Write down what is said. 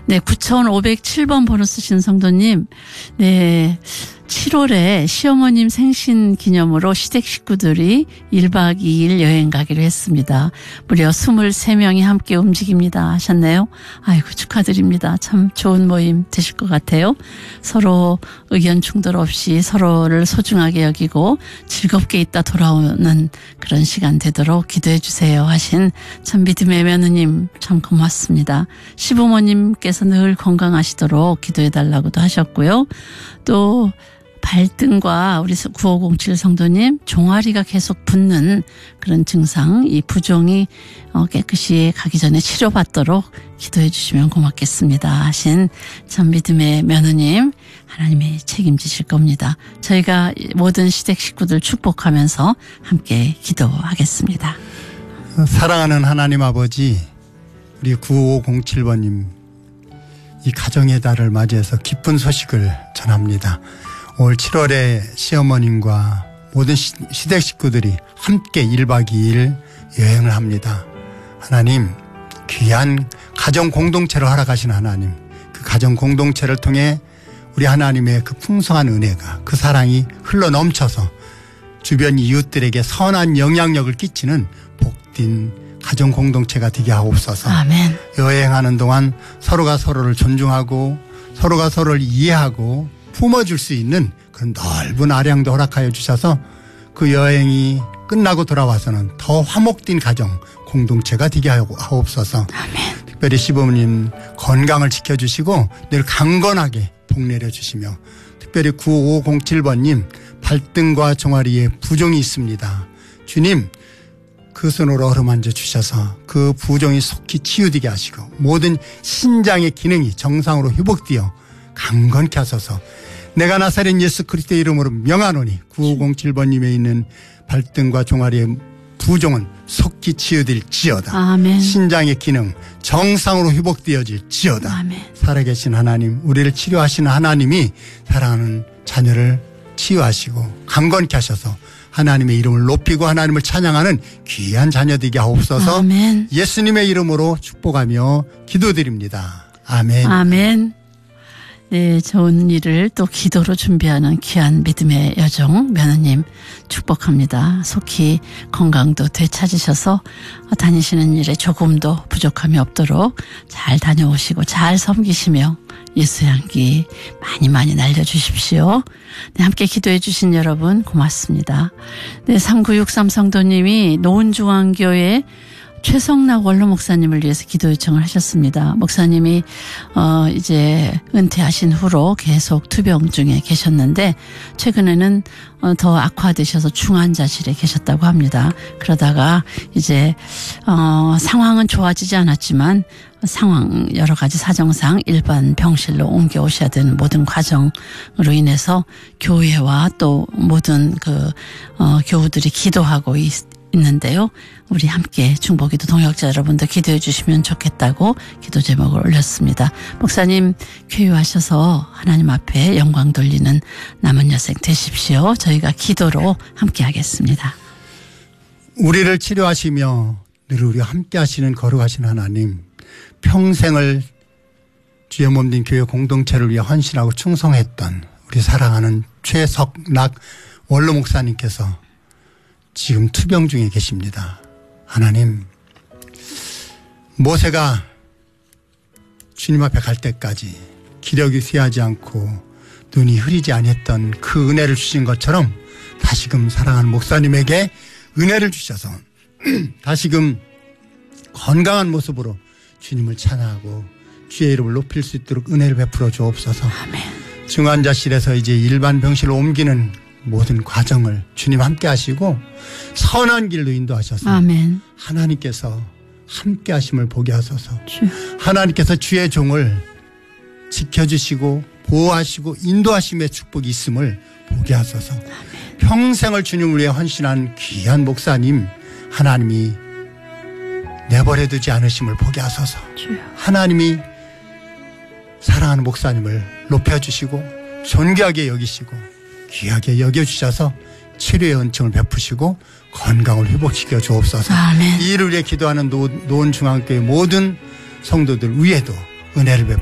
네, 9507번 번호 쓰신 성도님. 네, 7월에 시어머님 생신 기념으로 시댁 식구들이 1박 2일 여행 가기로 했습니다. 무려 23명이 함께 움직입니다 하셨네요. 아이고, 축하드립니다. 참 좋은 모임 되실 것 같아요. 서로 의견 충돌 없이 서로를 소중하게 여기고 즐겁게 있다 돌아오는 그런 시간 되도록 기도해 주세요 하신 참 믿음의 며느님 참 고맙습니다. 시부모님께서 늘 건강하시도록 기도해 달라고도 하셨고요. 또 발등과 우리 9507 성도님 종아리가 계속 붓는 그런 증상, 이 부종이 깨끗이 가기 전에 치료받도록 기도해 주시면 고맙겠습니다 하신 참 믿음의 며느님, 하나님이 책임지실 겁니다. 저희가 모든 시댁 식구들 축복하면서 함께 기도하겠습니다. 사랑하는 하나님 아버지, 우리 9507번님 이 가정의 달을 맞이해서 기쁜 소식을 전합니다. 올 7월에 시어머님과 모든 시댁 식구들이 함께 1박 2일 여행을 합니다. 하나님, 귀한 가정 공동체로 허락하신 하나님, 그 가정 공동체를 통해 우리 하나님의 그 풍성한 은혜가, 그 사랑이 흘러 넘쳐서 주변 이웃들에게 선한 영향력을 끼치는 복된 가정 공동체가 되게 하옵소서. 아멘. 여행하는 동안 서로가 서로를 존중하고 서로가 서로를 이해하고 품어줄 수 있는 그런 넓은 아량도 허락하여 주셔서 그 여행이 끝나고 돌아와서는 더 화목된 가정 공동체가 되게 하옵소서. 아멘. 특별히 시부모님 건강을 지켜주시고 늘 강건하게 복내려 주시며, 특별히 9507번님 발등과 종아리에 부종이 있습니다. 주님, 그 손으로 어루만져 주셔서 그 부종이 속히 치유되게 하시고 모든 신장의 기능이 정상으로 회복되어 강건케 하소서. 내가 나사렛 예수 그리스도의 이름으로 명하노니 9507번님에 있는 발등과 종아리의 부종은 속히 치유될지어다. 아멘. 신장의 기능 정상으로 회복되어질지어다. 아멘. 살아계신 하나님, 우리를 치료하시는 하나님이 사랑하는 자녀를 치유하시고 강건케 하셔서 하나님의 이름을 높이고 하나님을 찬양하는 귀한 자녀 되게 하옵소서. 아멘. 예수님의 이름으로 축복하며 기도드립니다. 아멘. 아멘. 네, 좋은 일을 또 기도로 준비하는 귀한 믿음의 여정 며느님 축복합니다. 속히 건강도 되찾으셔서 다니시는 일에 조금도 부족함이 없도록 잘 다녀오시고 잘 섬기시며 예수 향기 많이 많이 날려주십시오. 네, 함께 기도해 주신 여러분 고맙습니다. 네, 3963 성도님이 노은중앙교회 최성락 원로 목사님을 위해서 기도 요청을 하셨습니다. 목사님이 이제 은퇴하신 후로 계속 투병 중에 계셨는데 최근에는 더 악화되셔서 중환자실에 계셨다고 합니다. 그러다가 이제 상황은 좋아지지 않았지만 상황 여러 가지 사정상 일반 병실로 옮겨오셔야 되는 모든 과정으로 인해서 교회와 또 모든 교우들이 기도하고 있는데요. 우리 함께 중보기도 동역자 여러분도 기도해 주시면 좋겠다고 기도 제목을 올렸습니다. 목사님 쾌유하셔서 하나님 앞에 영광 돌리는 남은 여생 되십시오. 저희가 기도로 함께 하겠습니다. 우리를 치료하시며 늘 우리와 함께 하시는 거룩하신 하나님, 평생을 주의 몸된 교회 공동체를 위해 헌신하고 충성했던 우리 사랑하는 최석락 원로 목사님께서 지금 투병 중에 계십니다. 하나님, 모세가 주님 앞에 갈 때까지 기력이 쇠하지 않고 눈이 흐리지 아니했던 그 은혜를 주신 것처럼 다시금 사랑하는 목사님에게 은혜를 주셔서 다시금 건강한 모습으로 주님을 찬양하고 주의 이름을 높일 수 있도록 은혜를 베풀어 주옵소서. 아멘. 중환자실에서 이제 일반 병실로 옮기는 모든 과정을 주님 함께 하시고 선한 길로 인도하셔서 아멘. 하나님께서 함께 하심을 보게 하소서. 주여. 하나님께서 주의 종을 지켜주시고 보호하시고 인도하심의 축복이 있음을 보게 하소서. 아멘. 평생을 주님을 위해 헌신한 귀한 목사님 하나님이 내버려두지 않으심을 보게 하소서. 주여. 하나님이 사랑하는 목사님을 높여주시고 존귀하게 여기시고 귀하게 여겨주셔서 치료의 은총을 베푸시고 건강을 회복시켜 주옵소서. 아멘. 이 일을 위해 기도하는 노원중앙교회 모든 성도들 위에도 은혜를 베푸시고